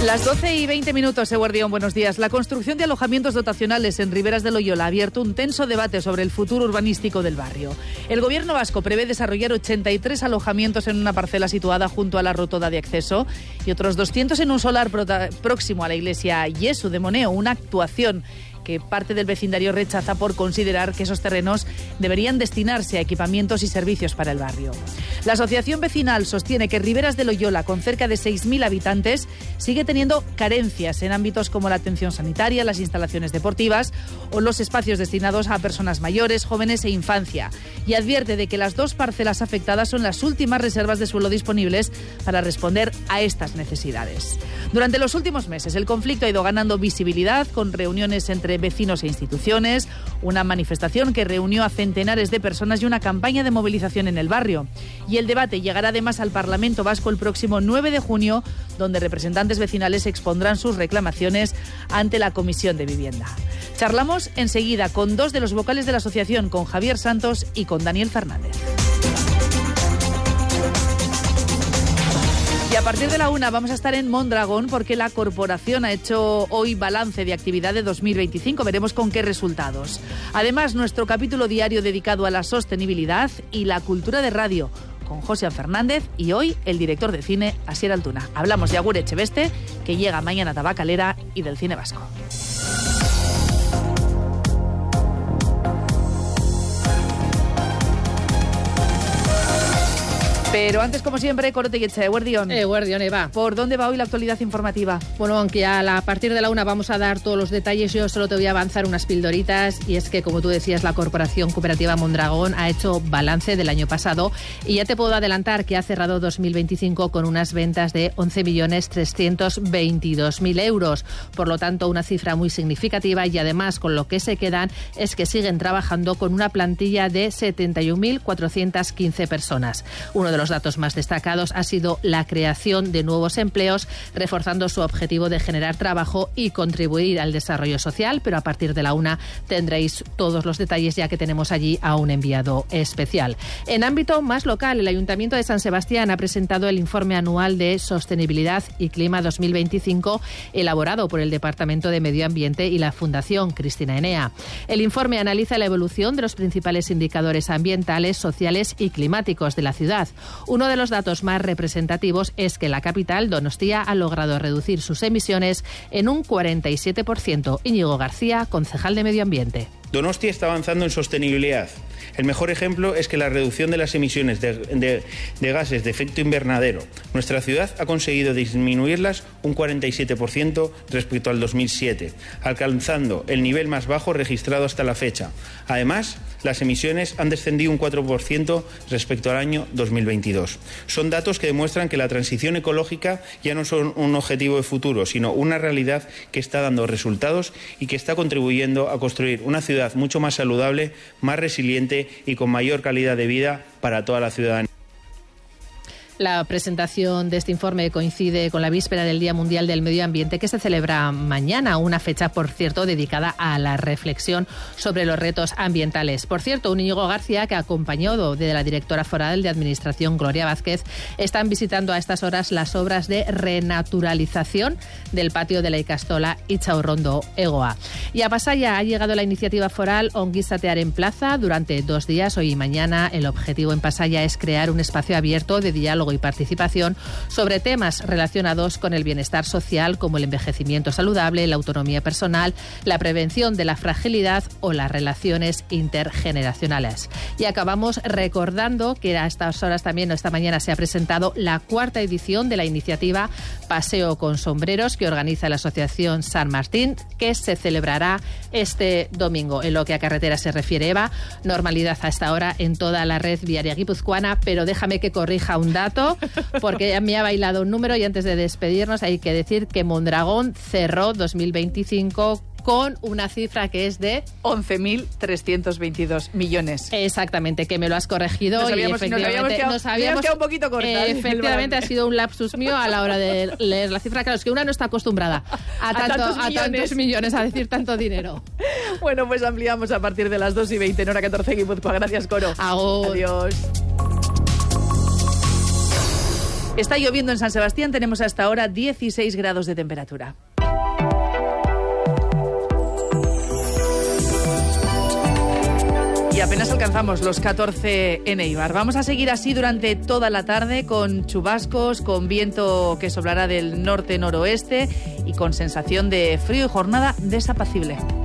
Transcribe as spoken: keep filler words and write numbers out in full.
Las doce y veinte minutos, Eguardión, buenos días. La construcción de alojamientos dotacionales en Riberas de Loyola ha abierto un tenso debate sobre el futuro urbanístico del barrio. El gobierno vasco prevé desarrollar ochenta y tres alojamientos en una parcela situada junto a la rotonda de acceso y otros doscientos en un solar próximo a la iglesia Iesu de Moneo, una actuación que parte del vecindario rechaza por considerar que esos terrenos deberían destinarse a equipamientos y servicios para el barrio. La asociación vecinal sostiene que Riberas de Loyola, con cerca de seis mil habitantes, sigue teniendo carencias en ámbitos como la atención sanitaria, las instalaciones deportivas o los espacios destinados a personas mayores, jóvenes e infancia, y advierte de que las dos parcelas afectadas son las últimas reservas de suelo disponibles para responder a estas necesidades. Durante los últimos meses, el conflicto ha ido ganando visibilidad con reuniones entre vecinos e instituciones, una manifestación que reunió a centenares de personas y una campaña de movilización en el barrio. Y el debate llegará además al Parlamento Vasco el próximo nueve de junio, donde representantes vecinales expondrán sus reclamaciones ante la Comisión de Vivienda. Charlamos enseguida con dos de los vocales de la asociación, con Javier Santos y con Daniel Fernández. Y a partir de la una vamos a estar en Mondragón porque la corporación ha hecho hoy balance de actividad de dos mil veinticinco. Veremos con qué resultados. Además, nuestro capítulo diario dedicado a la sostenibilidad y la cultura de radio con José Fernández y hoy el director de cine, Asier Altuna. Hablamos de Agur Echeveste, que llega mañana a Tabacalera, y del cine vasco. Pero antes, como siempre, Corote y Etxe, Eguardión. Eguardión, Eva. ¿Por dónde va hoy la actualidad informativa? Bueno, aunque a, la, a partir de la una vamos a dar todos los detalles, yo solo te voy a avanzar unas pildoritas, y es que, como tú decías, la Corporación Cooperativa Mondragón ha hecho balance del año pasado y ya te puedo adelantar que ha cerrado dos mil veinticinco con unas ventas de once millones trescientos veintidós mil euros. Por lo tanto, una cifra muy significativa, y además con lo que se quedan es que siguen trabajando con una plantilla de setenta y un mil cuatrocientas quince personas. Uno de los datos más destacados ha sido la creación de nuevos empleos, reforzando su objetivo de generar trabajo y contribuir al desarrollo social, pero a partir de la una tendréis todos los detalles, ya que tenemos allí a un enviado especial. En ámbito más local, el Ayuntamiento de San Sebastián ha presentado el informe anual de Sostenibilidad y Clima dos mil veinticinco, elaborado por el Departamento de Medio Ambiente y la Fundación Cristina Enea. El informe analiza la evolución de los principales indicadores ambientales, sociales y climáticos de la ciudad. Uno de los datos más representativos es que la capital, Donostia, ha logrado reducir sus emisiones en un cuarenta y siete por ciento. Íñigo García, concejal de Medio Ambiente. Donostia está avanzando en sostenibilidad. El mejor ejemplo es que la reducción de las emisiones de, de, de gases de efecto invernadero. Nuestra ciudad ha conseguido disminuirlas un cuarenta y siete por ciento respecto al dos mil siete, alcanzando el nivel más bajo registrado hasta la fecha. Además, las emisiones han descendido un cuatro por ciento respecto al año dos mil veintidós. Son datos que demuestran que la transición ecológica ya no son un objetivo de futuro, sino una realidad que está dando resultados y que está contribuyendo a construir una ciudad mucho más saludable, más resiliente y con mayor calidad de vida para toda la ciudadanía. La presentación de este informe coincide con la víspera del Día Mundial del Medio Ambiente, que se celebra mañana, una fecha, por cierto, dedicada a la reflexión sobre los retos ambientales. Por cierto, un Íñigo García, que acompañado de la directora foral de Administración, Gloria Vázquez, están visitando a estas horas las obras de renaturalización del patio de la Ikastola Itxaurrondo Egoa. Y a Pasaia ha llegado la iniciativa foral Ongizatear en Plaza durante dos días, hoy y mañana. El objetivo en Pasaia es crear un espacio abierto de diálogo y participación sobre temas relacionados con el bienestar social, como el envejecimiento saludable, la autonomía personal, la prevención de la fragilidad o las relaciones intergeneracionales. Y acabamos recordando que a estas horas también, esta mañana, se ha presentado la cuarta edición de la iniciativa Paseo con Sombreros, que organiza la Asociación San Martín, que se celebrará este domingo. En lo que a carretera se refiere, Eva, normalidad a esta hora en toda la red viaria guipuzcoana, pero déjame que corrija un dato, porque me ha bailado un número, y antes de despedirnos hay que decir que Mondragón cerró dos mil veinticinco con una cifra que es de once mil trescientos veintidós millones. Exactamente, que me lo has corregido. Nos habíamos, y efectivamente nos habíamos quedado, nos habíamos quedado un poquito corta. Eh, efectivamente ha sido un lapsus mío a la hora de leer la cifra. Claro, es que una no está acostumbrada a, a, tanto, tantos, a millones. tantos millones, a decir tanto dinero. Bueno, pues ampliamos a partir de las dos y veinte en hora catorce Guipúzcoa. Gracias, Coro. Agur. Adiós. Está lloviendo en San Sebastián, tenemos hasta ahora dieciséis grados de temperatura. Y apenas alcanzamos los catorce en Eibar. Vamos a seguir así durante toda la tarde con chubascos, con viento que soplará del norte-noroeste y con sensación de frío y jornada desapacible.